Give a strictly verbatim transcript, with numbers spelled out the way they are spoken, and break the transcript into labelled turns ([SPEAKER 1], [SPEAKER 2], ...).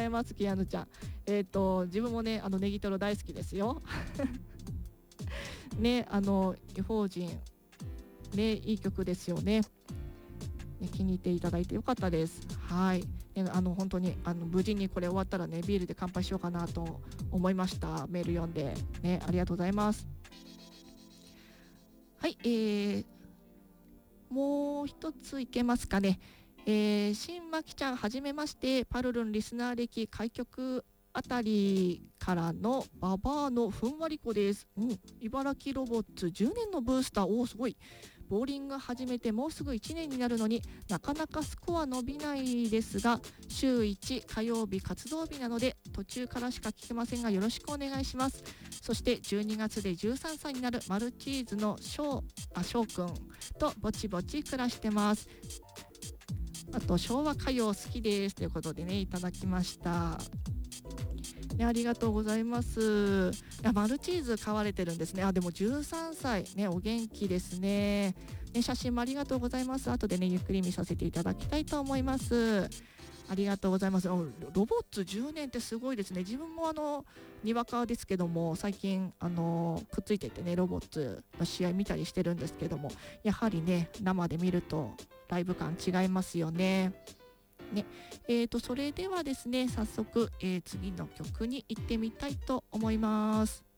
[SPEAKER 1] ざいます。キアヌちゃん。えっ、と自分もねあのネギトロ大好きですよ。ね、あの異邦人ね、いい曲ですよね。ね、気に入っていただいてよかったです。はい。ね、あの本当にあの無事にこれ終わったらねビールで乾杯しようかなと思いました。メール読んでね、ありがとうございます。はい、えー、もう一ついけますかね。えー、新まきちゃんはじめまして、パルルンリスナー歴開局あたりからのババアのふんわり子です。うん、茨城ロボッツじゅうねんのブースター、おーすごい。ボーリング始めてもうすぐいちねんになるのになかなかスコア伸びないですが、週いち火曜日活動日なので途中からしか聞けませんがよろしくお願いします。そしてじゅうにがつでじゅうさんさいになるマルチーズのショーあショーくんとぼちぼち暮らしてます。あと昭和歌謡好きですということでねいただきました。ね、ありがとうございます。いやマルチーズ買われてるんですね。あでもじゅうさんさいね、お元気ですね。ね、写真もありがとうございます。後でねゆっくり見させていただきたいと思います。ありがとうございます。ロボッツじゅうねんってすごいですね。自分もあのにわかですけども最近あのくっついててねロボッツの試合見たりしてるんですけども、やはりね生で見るとライブ感違いますよね。ね、えーとそれではですね早速、えー、次の曲に行ってみたいと思います。